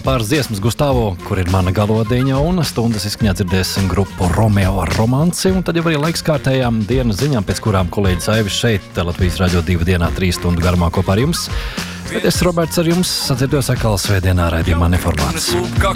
pāris dziesmas Gustavo, kur ir mana galodiņa, un stundas izskaņā dzirdēsim grupu Romeo ar romanci, un tad jau arī laiks kārtējām dienas ziņām, pēc kurām kolēģis Aivis šeit Latvijas Radio 2 dienā 3 stundu garumā kopā ar jums. Bet es, Roberts, ar jums sadzirdos atkal svētdienā raidījumā Neformāts. Kā